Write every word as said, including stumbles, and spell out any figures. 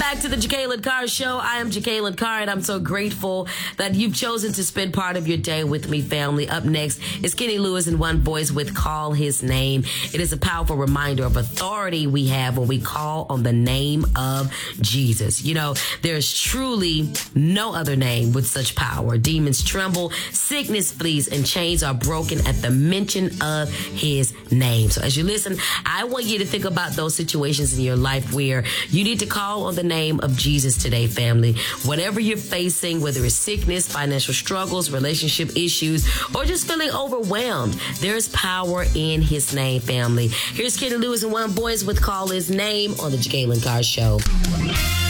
back to the Jacqueline Carr Show. I am Jacqueline Carr, and I'm so grateful that you've chosen to spend part of your day with me, family. Up next is Kenny Lewis in One Voice with Call His Name. It is a powerful reminder of authority we have when we call on the name of Jesus. You know, there's truly no other name with such power. Demons tremble, sickness flees, and chains are broken at the mention of his name. So as you listen, I want you to think about those situations in your life where you need to call on the name of Jesus today, family. Whatever you're facing, whether it's sickness, financial struggles, relationship issues, or just feeling overwhelmed, there's power in his name, family. Here's Kenny Lewis and One Voice with Call His Name on the Jacqueline Carr Show.